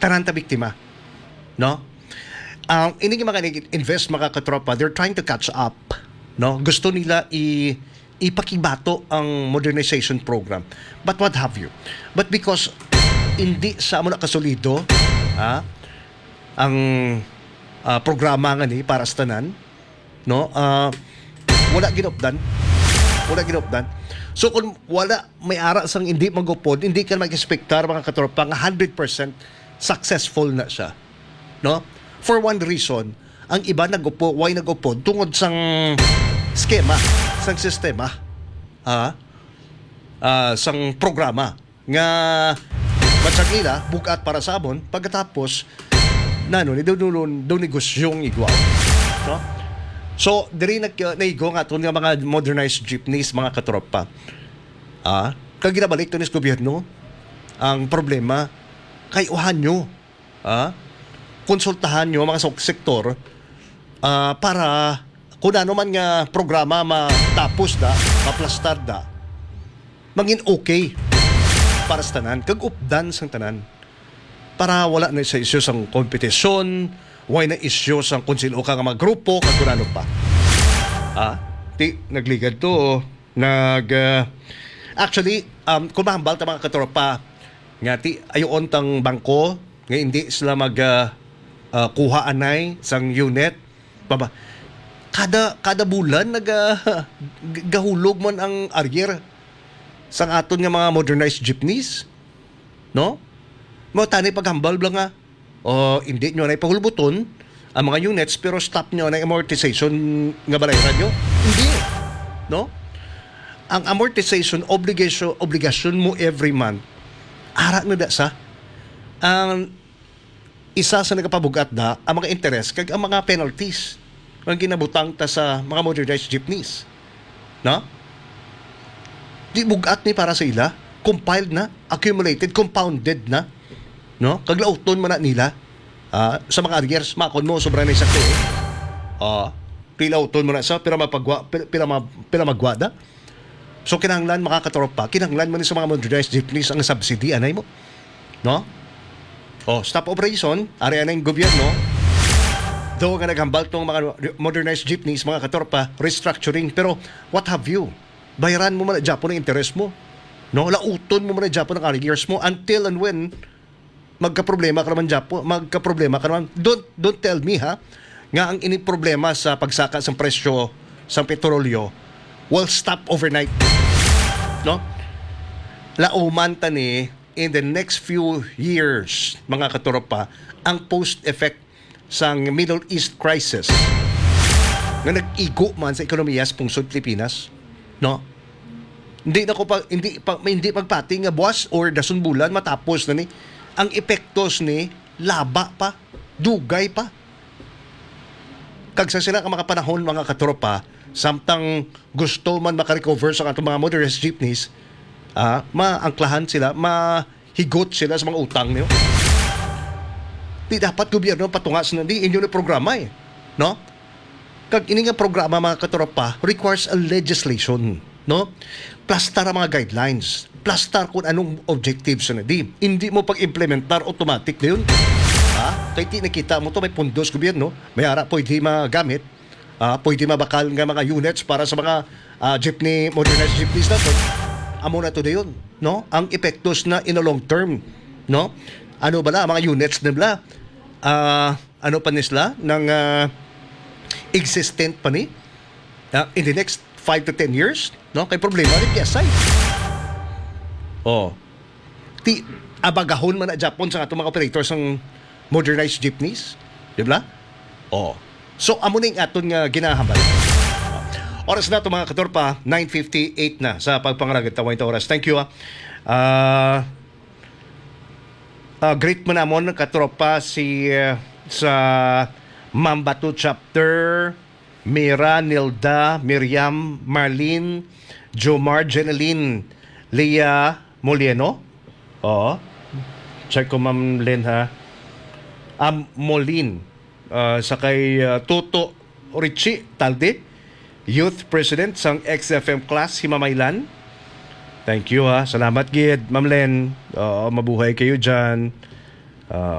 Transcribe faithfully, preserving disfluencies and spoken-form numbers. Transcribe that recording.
taranta biktima, no? Ang um, ini mga invest mga katropa, they're trying to catch up, no? Gusto nila i ipakibato ang modernization program. But what have you? But because hindi sa amo na kasolido, ha, ang uh, programa nga ni para sa tanan, no? Uh, wala ginupdan. Wala ginupdan. So kung wala may ara sang hindi magupod, hindi ka mag-expectar mga katropa nga one hundred percent successful na siya, no? For one reason, ang iba nagupo, why nagupod tungod sang skema, sang sistema, ah, uh, sang programa nga matsag nila bukat para sa amon pagkatapos nano ni doon doon negosyong igwa, no? So diri nag naigo nga tun nga mga modernized jeepneys mga katropa, ah kag ginabalik to ni gobyerno ang problema kay uhan nyo, ah konsultahan nyo mga sektor uh, para kung ano man nga programa matapos da, maplastar da, maging okay para sa tanan, kag updan sang tanan. Para wala na sa isyu sang kompetisyon, why na isyu sang konsilo ka nga mga grupo, kag kung ano pa. Ah, ti, nagligad to, nag, uh, actually, um, kung mahambal ta mga katropa, nga ti, ayoon tang bangko, nga hindi sila mag, uh, uh, kuha anay sang unit, baba, kada kada bulan nag uh, gahulog man ang aryer sang aton nga mga modernized jeepneys, no? Mo tani paghambal lang nga o hindi nyo na ipahulbuton ang mga units pero stop nyo na amortization nga balayran nyo, hindi, no? Ang amortization obligation obligation mo every month ara na da sa ang isa sa nagapabugat da ang mga interest kag ang mga penalties ang ginabutang ta sa mga modernized jeepneys, no? Di bugat ni para sa ila, compiled na, accumulated, compounded na, no? Kaglauton man na nila uh, sa mga arrears, makon mo sobra na isakto eh. Uh, pilauton mo na sa pila mapagwa pila, pila, pila magwada. So kinahanglan makakatropa, kinahanglan man sa mga modernized jeepneys ang subsidy anay mo, no? Oh, stop operation, area na yung gobyerno. Daw nga naghambal tong mga modernized jeepneys, mga katropa, restructuring. Pero what have you? Bayaran mo man na Japon ang interest mo. No? Lauton mo man na Japon ang arrears mo until and when magka-problema ka naman Japon, magka-problema ka naman. Don't, don't tell me ha, nga ang ini-problema sa pagsaka ng presyo sa petrolyo will stop overnight. No? Lauman tani in the next few years, mga katropa, ang post-effect sang Middle East crisis nga nag-igo man sa ekonomiya sa pungsod Pilipinas, no? Hindi na ko pa hindi pa, hindi pagpati nga buwas or dason bulan matapos na ni ang epektos ni laba pa, dugay pa. Kag sa sila ka mga panahon mga katropa, samtang gusto man makarecover sa atong mga modernized jeepneys, ah, maangklahan sila, mahigot sila sa mga utang niyo. Di dapat gobyerno patungas na di inyo na programa eh, no? Kag ini nga programa mga katropa requires a legislation, no? Plastar ang mga guidelines, plastar kung anong objectives na di. Hindi mo pag-implementar automatic na yun. Ha? Kaya ti nakita mo to may pundos gobyerno, may ara pwede magamit, ah, pwede mabakal nga mga units para sa mga uh, jeepney, modernized jeepneys na to. Amo na to na yun, no? Ang epektos na in a long term, no? Ano ba na, mga units na bla? Uh, ano pa nisla ng uh, existent pa ni uh, in the next five to ten years, no? Kay problema rin kaya side. Oh. Ti abagahon man na Japon sa atong mga operators ng modernized jeepneys, di ba? Oh. So amo ning aton nga ginahambal. Oras na to mga katorpa, nine fifty-eight na sa pagpangarag tawag ito oras. Thank you ah. Uh, Uh, great mo namon katropa si uh, sa Mambato chapter, Mira, Nilda, Miriam, Marlene, Jomar, Jeneline, Leah Molieno. Oo. Check ko Ma'am Len ha. Am Molin. Uh, sa kay uh, Toto Richie Talde, Youth President sang X F M class Himamaylan. Thank you ha. Salamat gid Ma'am Len. Uh, mabuhay kayo dyan. Uh,